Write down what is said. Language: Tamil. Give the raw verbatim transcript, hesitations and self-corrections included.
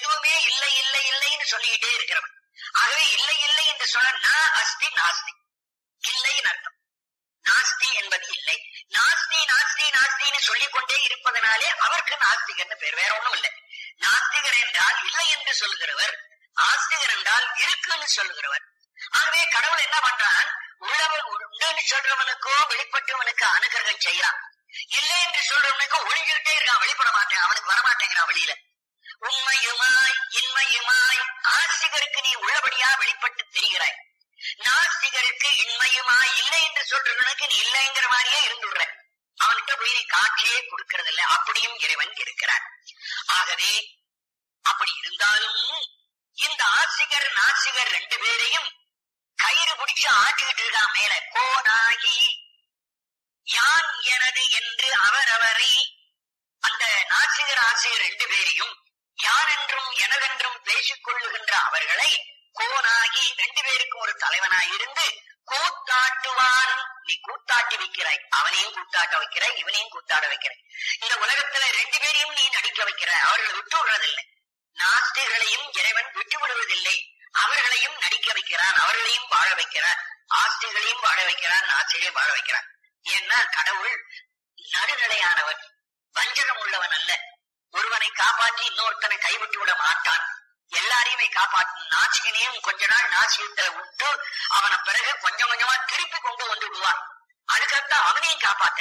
எதுவுமே இல்லை இல்லை இல்லைன்னு சொல்லிக்கிட்டே இருக்கிறவன். ஆகவே இல்லை இல்லை என்று சொன்ன நான் அஸ்தி நாஸ்தி இல்லைன்னு அர்த்தம். நாஸ்தி என்பது இல்லை. நாஸ்தி நாஸ்தி நாஸ்தின்னு சொல்லிக் கொண்டே இருப்பதனாலே அவருக்கு நாஸ்திகர்னு பேர். வேற ஒண்ணும் இல்லை. நாஸ்திகர் என்றால் இல்லை என்று சொல்லுகிறவர், ஆஸ்திகர் என்றால் இருக்குன்னு சொல்லுகிறவர். ஆகவே கடவுள் என்ன பண்றான், உள்ளவன் உண்டுன்னு சொல்றவனுக்கோ வெளிப்பட்டவனுக்கு அனுகிரகம் செய்யலாம், இல்லை என்று சொல்றவனுக்கு ஒழிஞ்சுக்கிட்டே இருக்கான், வெளிப்பட மாட்டேன், அவனுக்கு வரமாட்டேங்கிறான் வெளியில. உண்மையுமாய் இன்மையுமாய் ஆஸ்திகருக்கு நீ உள்ளபடியா வெளிப்பட்டு தெரிகிறாய், நாஸ்திகருக்கு இன்மையுமாய் இல்லை என்று சொல்றவனுக்கு நீ இல்லைங்கிற மாதிரியே இருந்துடுற. அவன்கிட்ட போய் நீ காட்சியே கொடுக்கறது இல்லை. அப்படியும் இறைவன் இருக்கிறான். ஆகவே அப்படி இருந்தாலும் இந்த ஆஸ்திகர் நாஸ்திகர் ரெண்டு பேரையும் கயிறு பிடிச்சு ஆட்டிக்கிட்டு இருக்கான் மேல. கோனாகி யான் எனது என்று அவரவரை அந்த நாஸ்திகர் ஆசிரியர் ரெண்டு பேரையும் யான் என்றும் எனதென்றும் பேசிக் கொள்ளுகின்ற அவர்களை கோனாகி ரெண்டு பேருக்கும் ஒரு தலைவனாயிருந்து கூத்தாட்டுவான். நீ கூத்தாட்டி வைக்கிறாய், அவனையும் கூத்தாட்ட வைக்கிறாய், இவனையும் கூத்தாட வைக்கிறாய். இந்த உலகத்துல ரெண்டு பேரையும் நீ நடிக்க வைக்கிறாய். அவர்களை விட்டு விடுறதில்லை. நாஸ்திகர்களையும் இறைவன் விட்டு விடுவதில்லை, அவர்களையும் நடிக்க வைக்கிறான், அவர்களையும் வாழ வைக்கிறான், ஆஸ்திகளையும் வாழ வைக்கிறான், நாஸ்திகளையும் வாழ வைக்கிறான். ஏன்னா கடவுள் நடுநிலையானவன், வஞ்சகம் உள்ளவன் அல்ல. ஒருவனை காப்பாற்றி இன்னொருத்தனை கைவிட்டு விட மாட்டான். எல்லாரையுமே காப்பாற்றும். நாசிகனையும் கொஞ்ச நாள் நாசிகத்துல விட்டு அவனை பிறகு கொஞ்சம் கொஞ்சமா திருப்பி கொண்டு வந்து விடுவான். அதுக்கப்புறம் அவனையும் காப்பாத்த